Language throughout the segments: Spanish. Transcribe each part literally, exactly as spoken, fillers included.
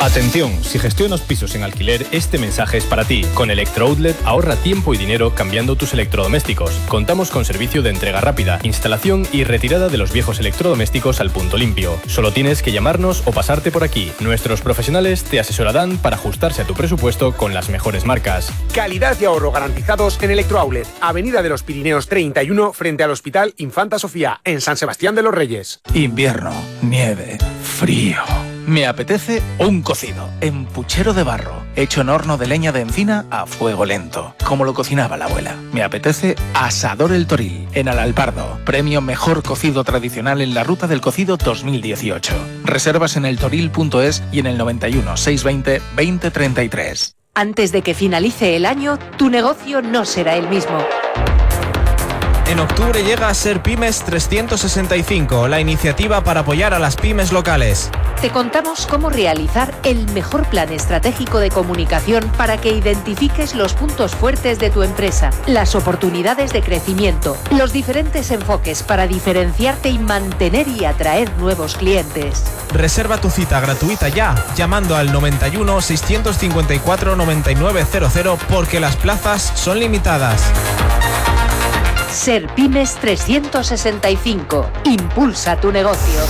Atención, si gestionas pisos en alquiler, este mensaje es para ti. Con Electrooutlet ahorra tiempo y dinero cambiando tus electrodomésticos. Contamos con servicio de entrega rápida, instalación y retirada de los viejos electrodomésticos al punto limpio. Solo tienes que llamarnos o pasarte por aquí. Nuestros profesionales te asesorarán para ajustarse a tu presupuesto con las mejores marcas. Calidad y ahorro garantizados en Electrooutlet, Avenida de los Pirineos treinta y uno, frente al Hospital Infanta Sofía, en San Sebastián de los Reyes. Invierno, nieve, frío. Me apetece un cocido en puchero de barro, hecho en horno de leña de encina a fuego lento, como lo cocinaba la abuela. Me apetece asador El Toril, en Alalpardo, premio Mejor Cocido Tradicional en la Ruta del Cocido dos mil dieciocho. Reservas en eltoril punto es y en el noventa y uno, seiscientos veinte, veinte treinta y tres. Antes de que finalice el año, tu negocio no será el mismo. En octubre llega Ser Pymes trescientos sesenta y cinco, la iniciativa para apoyar a las pymes locales. Te contamos cómo realizar el mejor plan estratégico de comunicación para que identifiques los puntos fuertes de tu empresa, las oportunidades de crecimiento, los diferentes enfoques para diferenciarte y mantener y atraer nuevos clientes. Reserva tu cita gratuita ya, llamando al noventa y uno, seiscientos cincuenta y cuatro, noventa y nueve cero cero, porque las plazas son limitadas. Ser Pymes trescientos sesenta y cinco. Impulsa tu negocio.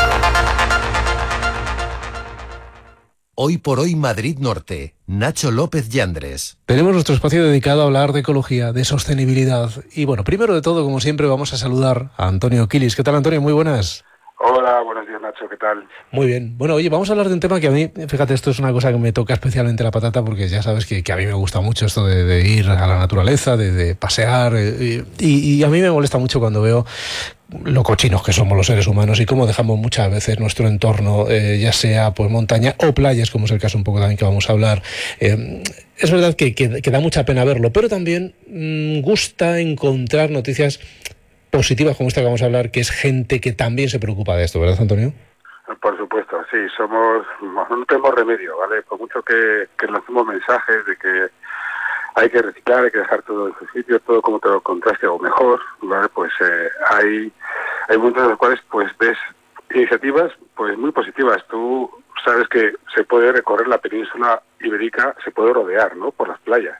Hoy por hoy Madrid Norte. Nacho López Yandres. Tenemos nuestro espacio dedicado a hablar de ecología, de sostenibilidad. Y bueno, primero de todo, como siempre, vamos a saludar a Antonio Quilis. ¿Qué tal, Antonio? Muy buenas. Hola, buenos días, Nacho, ¿qué tal? Muy bien. Bueno, oye, vamos a hablar de un tema que a mí, fíjate, esto es una cosa que me toca especialmente la patata, porque ya sabes que, que a mí me gusta mucho esto de, de ir a la naturaleza, de, de pasear, eh, y, y a mí me molesta mucho cuando veo lo cochinos que somos los seres humanos y cómo dejamos muchas veces nuestro entorno, eh, ya sea pues montaña o playas, como es el caso un poco también que vamos a hablar. Eh, es verdad que, que, que da mucha pena verlo, pero también mmm, gusta encontrar noticias positivas como esta que vamos a hablar, que es gente que también se preocupa de esto, ¿verdad, Antonio? Por supuesto, sí, somos, no tenemos remedio, ¿vale? Por mucho que, que lancemos mensajes de que hay que reciclar, hay que dejar todo en su sitio, todo como te lo contaste o mejor, ¿vale? Pues eh, hay, hay muchos de los cuales pues ves iniciativas pues muy positivas. Tú sabes que se puede recorrer la península ibérica, se puede rodear, ¿no? Por las playas.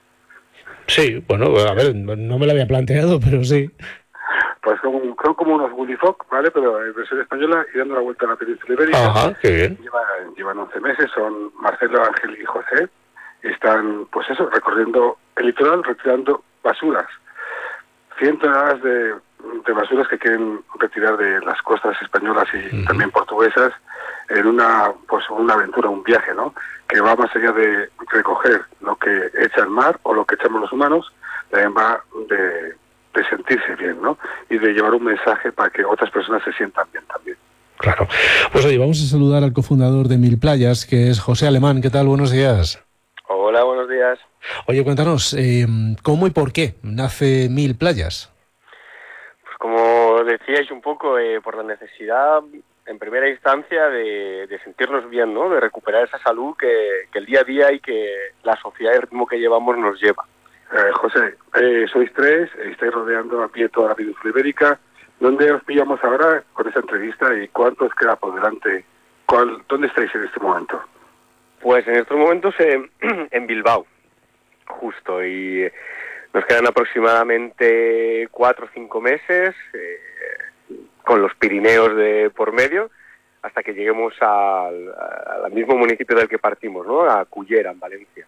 Sí, bueno, a ver, no me lo había planteado, pero sí. Pues como, son como unos Willy Fogg, ¿vale? Pero en versión española y dando la vuelta a la península ibérica. Ajá, qué bien. Llevan, llevan once meses, son Marcelo, Ángel y José. Y están, pues eso, recorriendo el litoral, retirando basuras. Cien toneladas de, de basuras que quieren retirar de las costas españolas y uh-huh. también portuguesas en una, pues una aventura, un viaje, ¿no? Que va más allá de recoger lo que echa el mar o lo que echamos los humanos, también va de... de sentirse bien, ¿no? Y de llevar un mensaje para que otras personas se sientan bien también. Claro. Pues oye, vamos a saludar al cofundador de Mil Playas, que es José Alemán. ¿Qué tal? Buenos días. Hola, buenos días. Oye, cuéntanos, eh, ¿cómo y por qué nace Mil Playas? Pues como decíais un poco, eh, por la necesidad, en primera instancia, de, de sentirnos bien, ¿no? De recuperar esa salud que, que el día a día y que la sociedad y el ritmo que llevamos nos lleva. Eh, José, eh, sois tres, estáis rodeando a pie toda la península ibérica. ¿Dónde os pillamos ahora con esta entrevista y cuánto os queda por delante? ¿Cuál, ¿Dónde estáis en este momento? Pues en estos momentos eh, en Bilbao, justo, y nos quedan aproximadamente cuatro o cinco meses eh, con los Pirineos de por medio hasta que lleguemos al, al mismo municipio del que partimos, ¿no? A Cullera, en Valencia.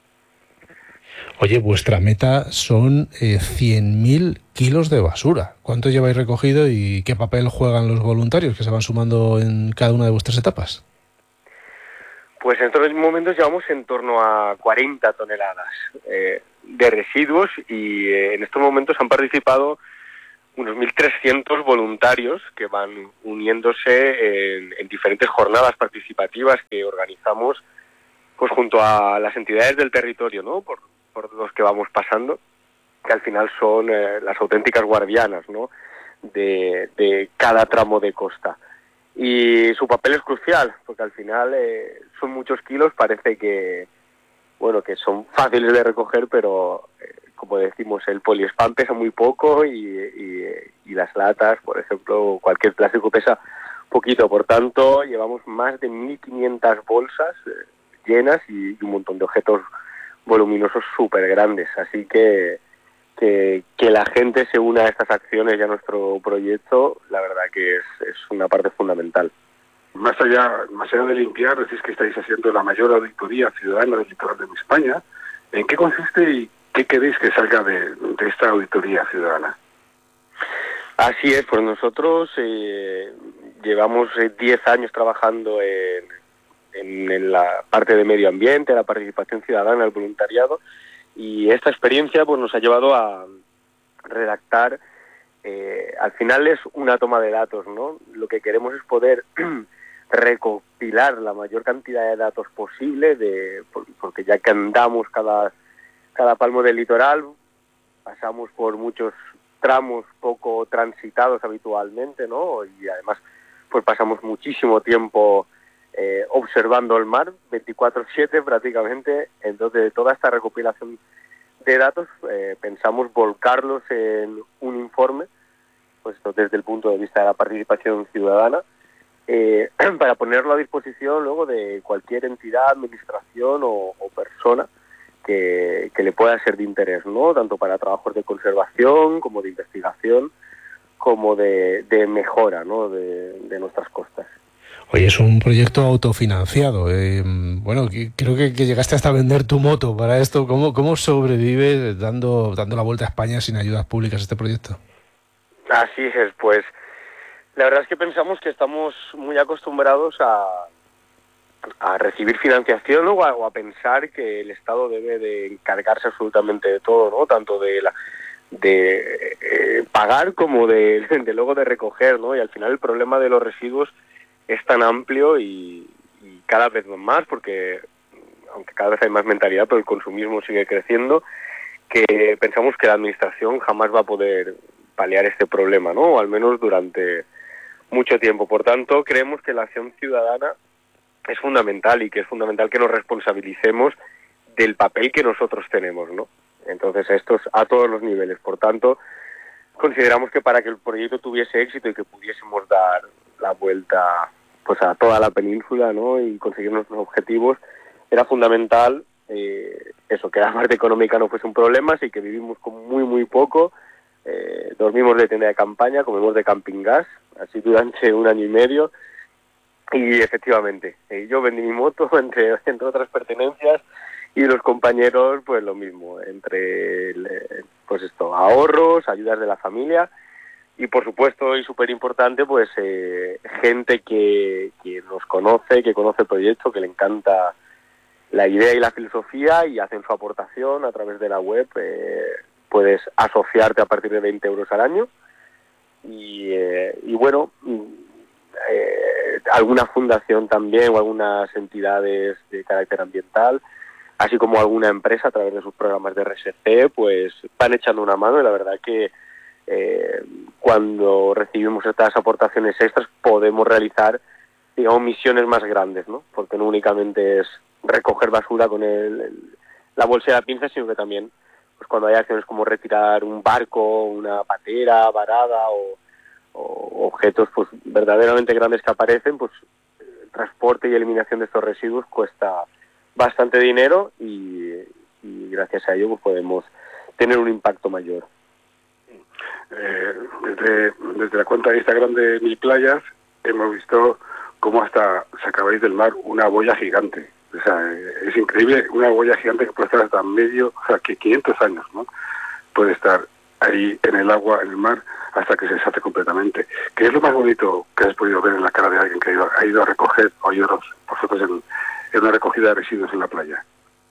Oye, vuestra meta son eh, cien mil kilos de basura. ¿Cuánto lleváis recogido y qué papel juegan los voluntarios que se van sumando en cada una de vuestras etapas? Pues en estos momentos llevamos en torno a cuarenta toneladas eh, de residuos y eh, en estos momentos han participado unos mil trescientos voluntarios que van uniéndose en, en diferentes jornadas participativas que organizamos pues junto a las entidades del territorio, ¿no? Por, por los que vamos pasando, que al final son eh, las auténticas guardianas, ¿no? de, de cada tramo de costa. Y su papel es crucial, porque al final eh, son muchos kilos, parece que bueno que son fáciles de recoger, pero eh, como decimos, el poliespán pesa muy poco y, y, y las latas, por ejemplo, cualquier plástico pesa poquito. Por tanto, llevamos más de mil quinientas bolsas eh, llenas y, y un montón de objetos voluminosos súper grandes. Así que, que que la gente se una a estas acciones y a nuestro proyecto, la verdad que es, es una parte fundamental. Más allá, más allá de limpiar, decís que estáis haciendo la mayor auditoría ciudadana del litoral de España. ¿En qué consiste y qué queréis que salga de, de esta auditoría ciudadana? Así es, pues nosotros eh, llevamos diez eh, años trabajando en, en, en la parte de medio ambiente, la participación ciudadana, el voluntariado, y esta experiencia pues nos ha llevado a redactar, eh, al final es una toma de datos, ¿no? Lo que queremos es poder recopilar la mayor cantidad de datos posible, de, porque ya que andamos cada, cada palmo del litoral, pasamos por muchos tramos poco transitados habitualmente, ¿no? Y además pues pasamos muchísimo tiempo eh, observando el mar, veinticuatro siete prácticamente. Entonces toda esta recopilación de datos eh, pensamos volcarlos en un informe, pues esto desde el punto de vista de la participación ciudadana, eh, para ponerlo a disposición luego de cualquier entidad, administración o, o persona que, que le pueda ser de interés, ¿no? Tanto para trabajos de conservación como de investigación, como de, de mejora, ¿no? de, de nuestras costas. Oye, es un proyecto autofinanciado. Eh, bueno, creo que, que llegaste hasta a vender tu moto para esto. ¿Cómo, cómo sobrevives dando, dando la vuelta a España sin ayudas públicas a este proyecto? Así es, pues la verdad es que pensamos que estamos muy acostumbrados a, a recibir financiación, ¿no? o, a, o a pensar que el Estado debe de encargarse absolutamente de todo, ¿no? Tanto de la de eh, pagar como de, de luego de recoger, ¿no? Y al final el problema de los residuos es tan amplio y, y cada vez más, porque aunque cada vez hay más mentalidad, pero el consumismo sigue creciendo, que pensamos que la administración jamás va a poder paliar este problema, ¿no? O al menos durante mucho tiempo. Por tanto, creemos que la acción ciudadana es fundamental y que es fundamental que nos responsabilicemos del papel que nosotros tenemos, ¿no? Entonces, esto es a todos los niveles. Por tanto, consideramos que para que el proyecto tuviese éxito y que pudiésemos dar la vuelta pues a toda la península, ¿no? Y conseguir nuestros objetivos, era fundamental eh, eso, que la parte económica no fuese un problema, así que vivimos con muy muy poco, eh, dormimos de tienda de campaña, comemos de camping gas, así durante un año y medio, y efectivamente, eh, yo vendí mi moto entre, entre otras pertenencias, y los compañeros pues lo mismo, entre pues esto, ahorros, ayudas de la familia, y por supuesto, y súper importante, pues eh, gente que, que nos conoce, que conoce el proyecto, que le encanta la idea y la filosofía y hacen su aportación a través de la web. Eh, puedes asociarte a partir de veinte euros al año y, eh, y bueno, eh, alguna fundación también o algunas entidades de carácter ambiental, así como alguna empresa a través de sus programas de R S C, pues van echando una mano, y la verdad que eh, cuando recibimos estas aportaciones extras podemos realizar, digamos, misiones más grandes, ¿no? Porque no únicamente es recoger basura con el, el, la bolsa de la pinza, sino que también pues cuando hay acciones como retirar un barco, una patera varada o, o objetos pues verdaderamente grandes que aparecen, pues el transporte y eliminación de estos residuos cuesta bastante dinero y, y gracias a ello pues podemos tener un impacto mayor. Eh, desde, desde la cuenta de Instagram de Mil Playas hemos visto cómo hasta sacabais del mar una boya gigante. O sea, es increíble, una boya gigante que puede estar hasta medio, o sea, que quinientos años, ¿no? Puede estar ahí en el agua, en el mar, hasta que se deshace completamente. ¿Qué es lo más bonito que has podido ver en la cara de alguien que ha ido, ha ido a recoger, o ido vosotros en, en una recogida de residuos en la playa?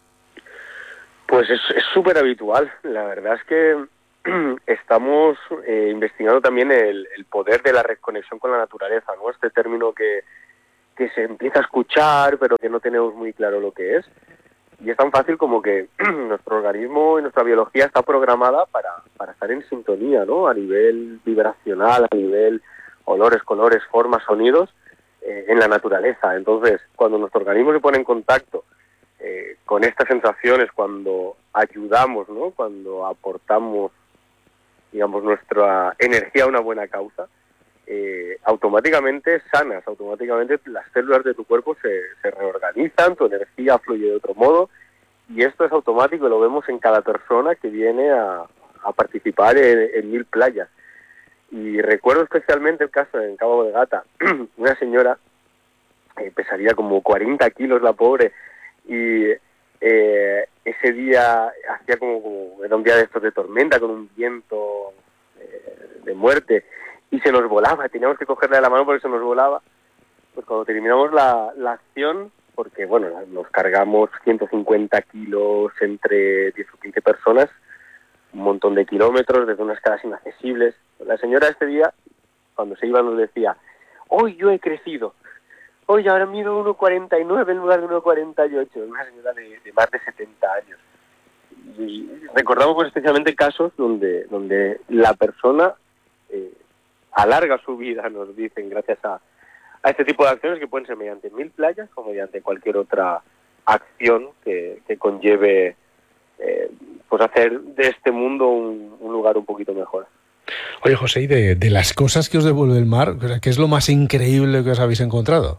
Pues es súper habitual. La verdad es que estamos eh, investigando también el, el poder de la reconexión con la naturaleza, ¿no? Este término que, que se empieza a escuchar, pero que no tenemos muy claro lo que es. Y es tan fácil como que nuestro organismo y nuestra biología está programada para, para estar en sintonía, ¿no? A nivel vibracional, a nivel olores, colores, formas, sonidos, eh, en la naturaleza. Entonces, cuando nuestro organismo se pone en contacto eh, con estas sensaciones, cuando ayudamos, ¿no? Cuando aportamos, digamos, nuestra energía a una buena causa, eh, automáticamente sanas, automáticamente las células de tu cuerpo se, se reorganizan, tu energía fluye de otro modo, y esto es automático, lo vemos en cada persona que viene a, a participar en, en mil playas. Y recuerdo especialmente el caso en Cabo de Gata, una señora, eh, pesaría como cuarenta kilos la pobre, y eh, ese día hacía como, como, era un día de estos de tormenta, con un viento eh, de muerte, y se nos volaba, teníamos que cogerle de la mano porque se nos volaba. Pues cuando terminamos la, la acción, porque bueno, nos cargamos ciento cincuenta kilos entre diez o quince personas, un montón de kilómetros desde unas caras inaccesibles. La señora este día, cuando se iba, nos decía: hoy yo he crecido, hoy ahora mido uno cuarenta y nueve en lugar de uno cuarenta y ocho, una señora de, de más de setenta años. Y recordamos pues, especialmente casos donde, donde la persona eh, alarga su vida, nos dicen, gracias a, a este tipo de acciones que pueden ser mediante mil playas o mediante cualquier otra acción que, que conlleve eh, pues hacer de este mundo un, un lugar un poquito mejor. Oye, José, ¿y de, de las cosas que os devuelve el mar, qué es lo más increíble que os habéis encontrado?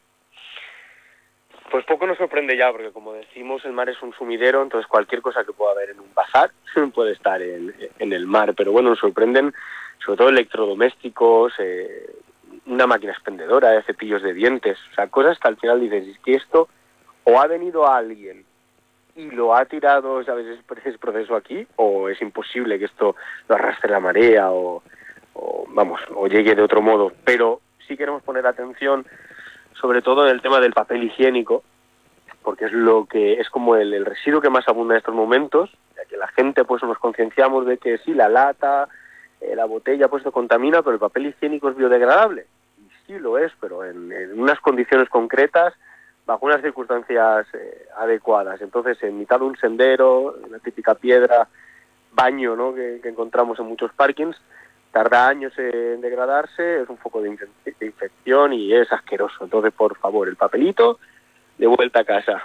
Pues poco nos sorprende ya, porque como decimos, el mar es un sumidero, entonces cualquier cosa que pueda haber en un bazar puede estar en, en el mar. Pero bueno, nos sorprenden sobre todo electrodomésticos, eh, una máquina expendedora de cepillos de dientes, o sea, cosas que al final dices, es que esto o ha venido alguien y lo ha tirado, ¿sabes?, ese proceso aquí, o es imposible que esto lo arrastre la marea o, o, vamos, o llegue de otro modo. Pero sí queremos poner atención sobre todo en el tema del papel higiénico, porque es lo que es como el, el residuo que más abunda en estos momentos, ya que la gente pues nos concienciamos de que sí, la lata, eh, la botella pues se contamina, pero el papel higiénico es biodegradable. Y sí lo es, pero en, en unas condiciones concretas, bajo unas circunstancias eh, adecuadas. Entonces, en mitad de un sendero, una típica piedra, baño, ¿no?, que, que encontramos en muchos parkings, tarda años en degradarse, es un foco de, infe- de infección y es asqueroso. Entonces, por favor, el papelito de vuelta a casa.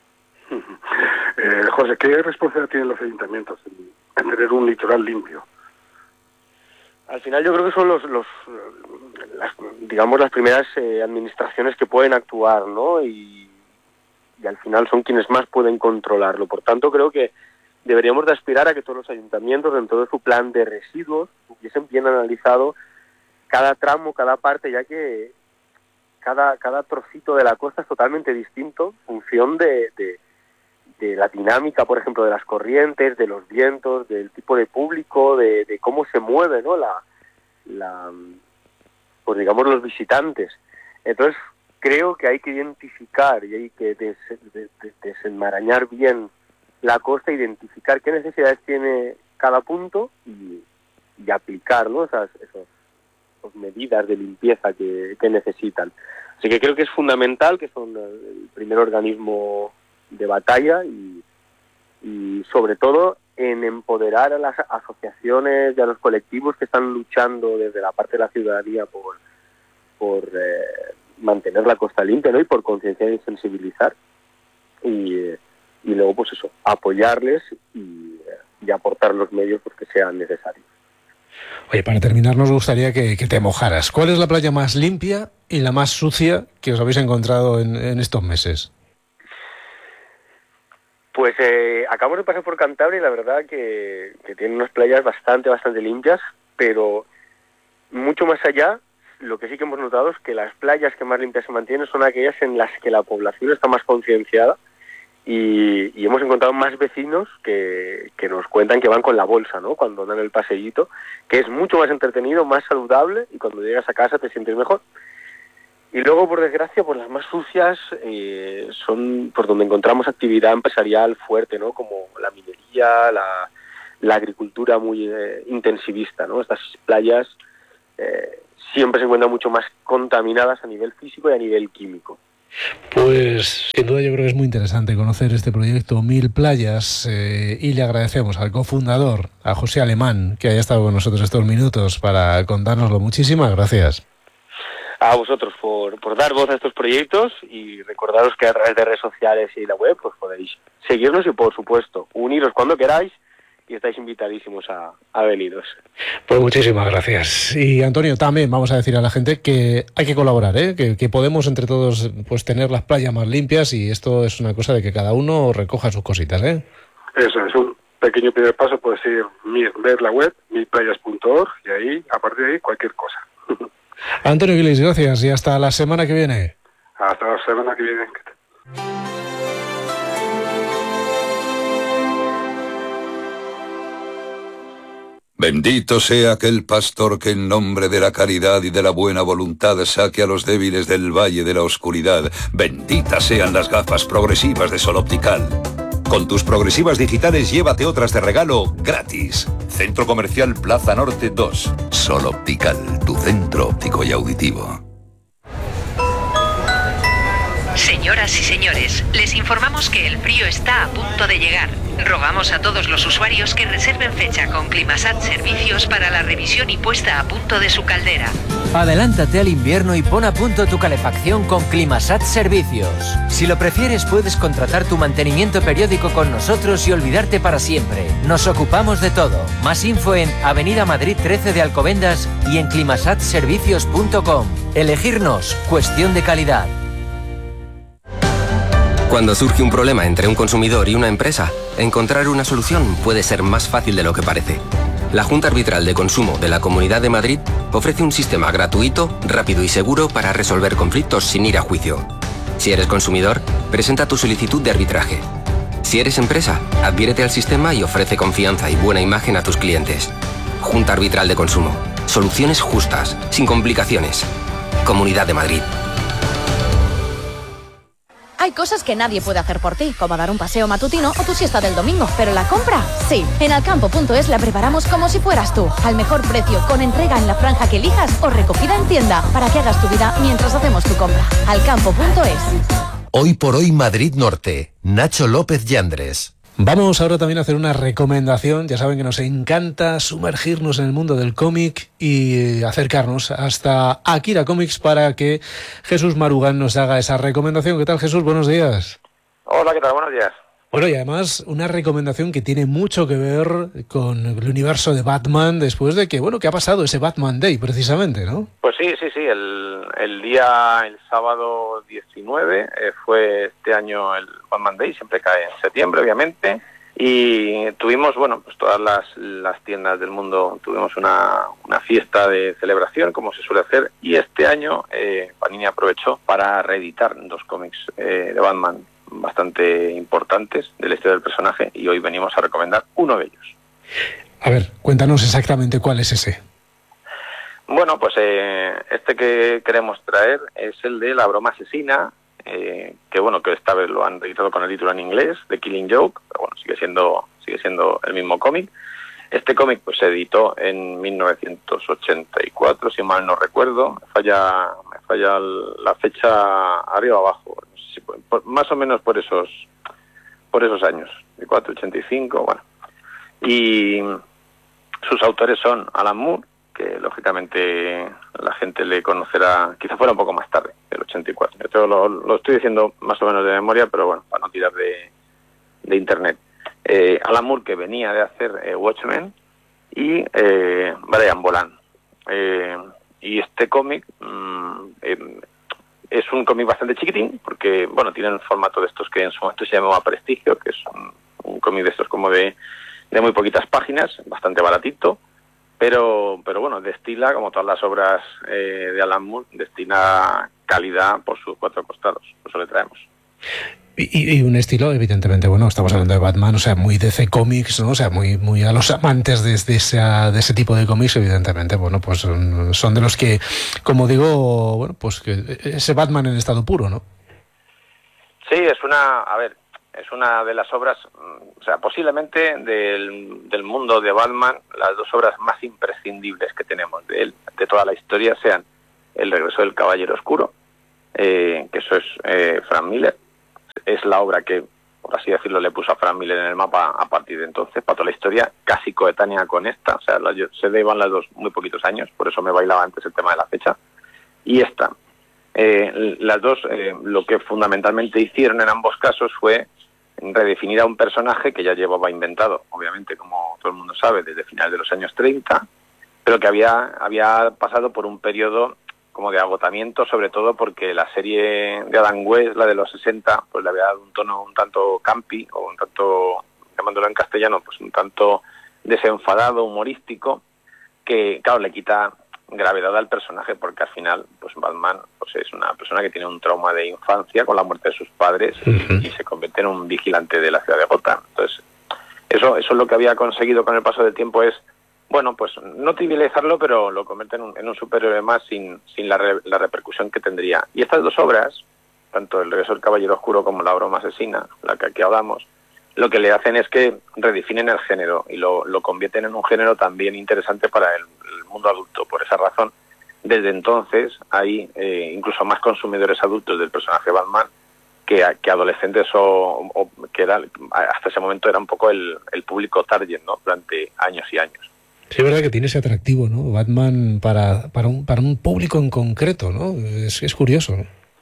Eh, José, ¿qué responsabilidad tienen los ayuntamientos en, en tener un litoral limpio? Al final yo creo que son los, los las, digamos, las primeras eh, administraciones que pueden actuar, ¿no? Y, y al final son quienes más pueden controlarlo. Por tanto, creo que deberíamos de aspirar a que todos los ayuntamientos, dentro de su plan de residuos, hubiesen bien analizado cada tramo, cada parte, ya que cada, cada trocito de la costa es totalmente distinto en función de, de, de la dinámica, por ejemplo, de las corrientes, de los vientos, del tipo de público, de, de cómo se mueve, ¿no?, la, la, pues digamos, los visitantes. Entonces, creo que hay que identificar y hay que des, des, des, desenmarañar bien la costa, identificar qué necesidades tiene cada punto y, y aplicar, ¿no?, esas, esos, esas medidas de limpieza que, que necesitan. Así que creo que es fundamental que son el primer organismo de batalla y, y sobre todo en empoderar a las asociaciones y a los colectivos que están luchando desde la parte de la ciudadanía por, por eh, mantener la costa limpia, ¿no?, y por concienciar y sensibilizar. Y eh, y luego, pues eso, apoyarles y, y aportar los medios pues, que sean necesarios. Oye, para terminar nos gustaría que, que te mojaras. ¿Cuál es la playa más limpia y la más sucia que os habéis encontrado en, en estos meses? Pues eh, acabo de pasar por Cantabria y la verdad que, que tiene unas playas bastante, bastante limpias, pero mucho más allá, lo que sí que hemos notado es que las playas que más limpias se mantienen son aquellas en las que la población está más concienciada. Y, y hemos encontrado más vecinos que, que nos cuentan que van con la bolsa, ¿no?, cuando dan el paseíto, que es mucho más entretenido, más saludable, y cuando llegas a casa te sientes mejor. Y luego, por desgracia, pues las más sucias eh, son por donde encontramos actividad empresarial fuerte, ¿no?, como la minería, la, la agricultura muy eh, intensivista, ¿no? Estas playas eh, siempre se encuentran mucho más contaminadas a nivel físico y a nivel químico. Pues sin duda yo creo que es muy interesante conocer este proyecto Mil Playas eh, y le agradecemos al cofundador, a José Alemán, que haya estado con nosotros estos minutos para contárnoslo. Muchísimas gracias. A vosotros por, por dar voz a estos proyectos y recordaros que a través de redes sociales y la web pues podéis seguirnos y por supuesto uniros cuando queráis y estáis invitadísimos a, a veniros. Pues muchísimas gracias. Y Antonio, también vamos a decir a la gente que hay que colaborar, ¿eh? que, que podemos entre todos pues tener las playas más limpias, y esto es una cosa de que cada uno recoja sus cositas, ¿eh? Eso es un pequeño primer paso, puede ser ver la web mil playas punto org y ahí, a partir de ahí, cualquier cosa. Antonio Guilis, gracias y hasta la semana que viene. Hasta la semana que viene. Bendito sea aquel pastor que en nombre de la caridad y de la buena voluntad saque a los débiles del valle de la oscuridad. Benditas sean las gafas progresivas de Sol Optical. Con tus progresivas digitales llévate otras de regalo gratis. Centro Comercial Plaza Norte dos. Sol Optical, tu centro óptico y auditivo. Señoras y señores, les informamos que el frío está a punto de llegar. Rogamos a todos los usuarios que reserven fecha con Climasat Servicios para la revisión y puesta a punto de su caldera. Adelántate al invierno y pon a punto tu calefacción con Climasat Servicios. Si lo prefieres, puedes contratar tu mantenimiento periódico con nosotros y olvidarte para siempre. Nos ocupamos de todo. Más info en Avenida Madrid trece de Alcobendas y en climasat servicios punto com. Elegirnos, cuestión de calidad. Cuando surge un problema entre un consumidor y una empresa, encontrar una solución puede ser más fácil de lo que parece. La Junta Arbitral de Consumo de la Comunidad de Madrid ofrece un sistema gratuito, rápido y seguro para resolver conflictos sin ir a juicio. Si eres consumidor, presenta tu solicitud de arbitraje. Si eres empresa, adhiérete al sistema y ofrece confianza y buena imagen a tus clientes. Junta Arbitral de Consumo. Soluciones justas, sin complicaciones. Comunidad de Madrid. Hay cosas que nadie puede hacer por ti, como dar un paseo matutino o tu siesta del domingo, pero la compra, sí. En alcampo punto es la preparamos como si fueras tú, al mejor precio, con entrega en la franja que elijas o recogida en tienda, para que hagas tu vida mientras hacemos tu compra. alcampo punto es. Hoy por hoy Madrid Norte, Nacho López Yandres. Vamos ahora también a hacer una recomendación. Ya saben que nos encanta sumergirnos en el mundo del cómic y acercarnos hasta Akira Comics para que Jesús Marugán nos haga esa recomendación. ¿Qué tal, Jesús? Buenos días. Hola, ¿qué tal? Buenos días. Bueno, y además una recomendación que tiene mucho que ver con el universo de Batman después de que, bueno, que ha pasado ese Batman Day precisamente, ¿no? Pues sí, sí, sí. El, el día, el sábado diecinueve eh, fue este año el Batman Day, siempre cae en septiembre, obviamente. Y tuvimos, bueno, pues todas las, las tiendas del mundo, tuvimos una, una fiesta de celebración, como se suele hacer. Y este año eh, Panini aprovechó para reeditar dos cómics eh, de Batman bastante importantes de la historia del personaje, y hoy venimos a recomendar uno de ellos. A ver, cuéntanos exactamente cuál es ese. Bueno, pues eh, este que queremos traer es el de La broma asesina, eh, que bueno, que esta vez lo han reeditado con el título en inglés, The Killing Joke, pero bueno, sigue siendo sigue siendo el mismo cómic. Este cómic pues se editó en mil novecientos ochenta y cuatro, si mal no recuerdo, me falla, me falla la fecha arriba o abajo, no sé si por, por, más o menos por esos por esos años, de cuatro, ochenta y cinco, bueno. Y sus autores son Alan Moore, que lógicamente la gente le conocerá, quizá fuera un poco más tarde, del ochenta y cuatro. Esto lo, lo estoy diciendo más o menos de memoria, pero bueno, para no tirar de, de internet. Eh, Alan Moore, que venía de hacer eh, Watchmen, y eh, Brian Boland. Eh, y este cómic mmm, eh, es un cómic bastante chiquitín, porque bueno, tiene el formato de estos que en su momento se llamaba Prestigio, que es un, un cómic de estos como de, de muy poquitas páginas, bastante baratito, pero pero bueno, destila, como todas las obras eh, de Alan Moore, destila calidad por sus cuatro costados, por eso le traemos. Y, y un estilo, evidentemente, bueno, estamos hablando de Batman, o sea, muy D C Comics, ¿no? O sea, muy muy a los amantes de, de, esa, de ese tipo de cómics, evidentemente, bueno, pues son, son de los que, como digo, bueno, pues que ese Batman en estado puro, ¿no? Sí, es una, a ver, es una de las obras, o sea, posiblemente del, del mundo de Batman, las dos obras más imprescindibles que tenemos de él, de toda la historia, sean El regreso del Caballero Oscuro, eh, que eso es eh, Frank Miller. Es la obra que, por así decirlo, le puso a Frank Miller en el mapa a partir de entonces, para toda la historia, casi coetánea con esta, o sea, la, se llevan las dos muy poquitos años, por eso me bailaba antes el tema de la fecha, y esta. Eh, las dos, eh, lo que fundamentalmente hicieron en ambos casos fue redefinir a un personaje que ya llevaba inventado, obviamente, como todo el mundo sabe, desde finales de los años treinta, pero que había, había pasado por un periodo como de agotamiento, sobre todo porque la serie de Adam West, la de los sesenta, pues le había dado un tono un tanto campi, o un tanto, llamándolo en castellano, pues un tanto desenfadado, humorístico, que claro, le quita gravedad al personaje, porque al final pues Batman pues es una persona que tiene un trauma de infancia con la muerte de sus padres uh-huh. y, y se convierte en un vigilante de la ciudad de Gotham. Entonces, eso, eso es lo que había conseguido con el paso del tiempo, es bueno, pues no trivializarlo, pero lo convierte en un, en un superhéroe más sin, sin la, re, la repercusión que tendría. Y estas dos obras, tanto El regreso del Caballero Oscuro como La broma asesina, la que aquí hablamos, lo que le hacen es que redefinen el género y lo, lo convierten en un género también interesante para el, el mundo adulto. Por esa razón, desde entonces hay eh, incluso más consumidores adultos del personaje Batman que, que adolescentes o, o que era, hasta ese momento era un poco el, el público target, ¿no? Durante años y años. Sí, es verdad que tiene ese atractivo, ¿no? Batman para, para, un, para un público en concreto, ¿no? Es, es curioso, ¿no?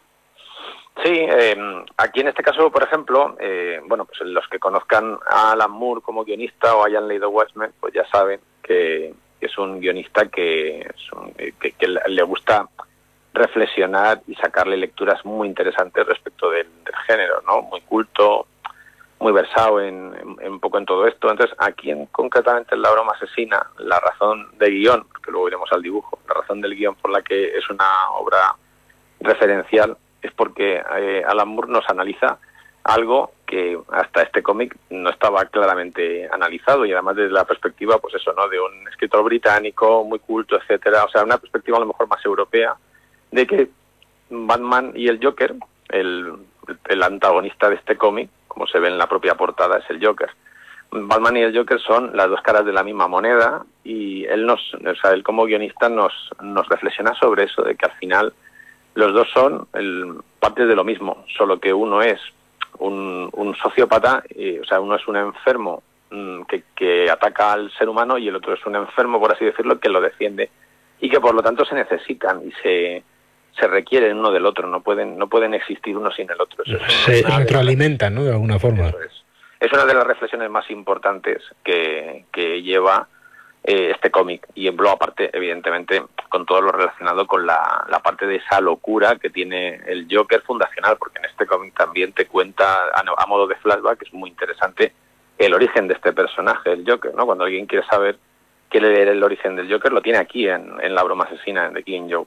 Sí, eh, aquí en este caso, por ejemplo, eh, bueno, pues los que conozcan a Alan Moore como guionista o hayan leído Watchmen, pues ya saben que, que es un guionista que, es un, que, que le gusta reflexionar y sacarle lecturas muy interesantes respecto del, del género, ¿no? Muy culto, muy versado en, en, en un poco en todo esto. Entonces, aquí en, concretamente en La broma asesina, la razón de guión, porque luego iremos al dibujo, la razón del guión por la que es una obra referencial es porque eh, Alan Moore nos analiza algo que hasta este cómic no estaba claramente analizado, y además desde la perspectiva, pues eso, ¿no? De un escritor británico muy culto, etcétera. O sea, una perspectiva a lo mejor más europea de que Batman y el Joker, el, el antagonista de este cómic, como se ve en la propia portada, es el Joker. Batman y el Joker son las dos caras de la misma moneda, y él nos, o sea, él como guionista nos, nos reflexiona sobre eso, de que al final los dos son el, partes de lo mismo, solo que uno es un, un sociópata, y, o sea, uno es un enfermo mmm, que, que ataca al ser humano, y el otro es un enfermo, por así decirlo, que lo defiende, y que por lo tanto se necesitan y se, se requieren uno del otro, no pueden no pueden existir uno sin el otro. Eso es se retroalimentan, ¿no? De alguna forma. Eso es. Es una de las reflexiones más importantes que, que lleva eh, este cómic, y luego aparte, evidentemente, con todo lo relacionado con la, la parte de esa locura que tiene el Joker fundacional, porque en este cómic también te cuenta, a, a modo de flashback, es muy interesante, el origen de este personaje, el Joker, ¿no? Cuando alguien quiere saber, quiere leer el origen del Joker, lo tiene aquí en, en La broma asesina, en The Killing Joke.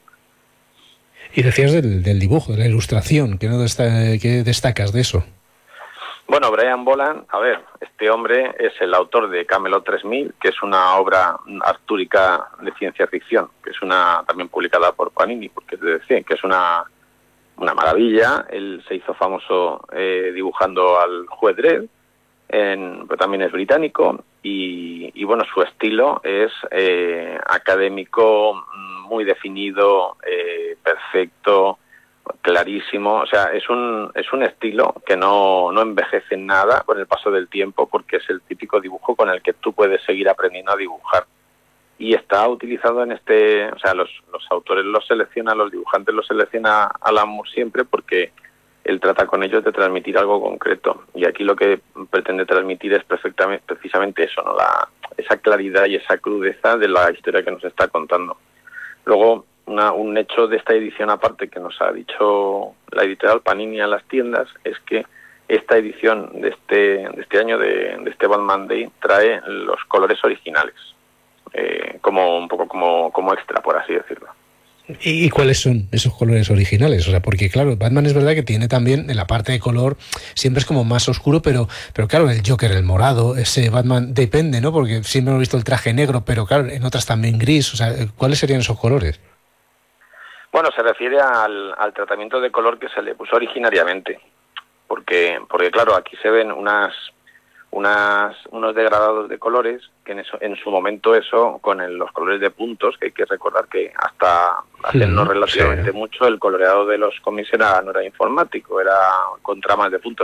Y decías del, del dibujo, de la ilustración, ¿qué, no desta ¿qué destacas de eso? Bueno, Brian Boland, a ver, este hombre es el autor de Camelot tres mil, que es una obra artúrica de ciencia ficción, que es una también publicada por Panini, porque es decir, que es una, una maravilla. Él se hizo famoso eh, dibujando al juez Dredd, en, pero también es británico, y, y bueno, su estilo es eh, académico, muy definido, eh, perfecto, clarísimo. O sea, es un es un estilo que no, no envejece en nada con el paso del tiempo, porque es el típico dibujo con el que tú puedes seguir aprendiendo a dibujar. Y está utilizado en este... O sea, los, los autores los selecciona, los dibujantes los selecciona Alan Moore siempre, porque él trata con ellos de transmitir algo concreto. Y aquí lo que pretende transmitir es perfectamente, precisamente eso, ¿no? La, esa claridad y esa crudeza de la historia que nos está contando. Luego, Una, un hecho de esta edición aparte que nos ha dicho la editorial Panini a las tiendas es que esta edición de este de este año de, de este Batman Day trae los colores originales, eh, como un poco como, como extra, por así decirlo. ¿Y, ¿Y cuáles son esos colores originales? O sea, porque claro, Batman es verdad que tiene también en la parte de color, siempre es como más oscuro, pero pero claro, el Joker, el morado, ese Batman depende, ¿no? Porque siempre hemos visto el traje negro, pero claro, en otras también gris. O sea, ¿cuáles serían esos colores? Bueno, se refiere al, al tratamiento de color que se le puso originariamente, porque porque claro, aquí se ven unas unas unos degradados de colores que en eso en su momento eso con el, los colores de puntos, que hay que recordar que hasta hace no relativamente sí. mucho el coloreado de los cómics era no era informático, era con tramas de puntos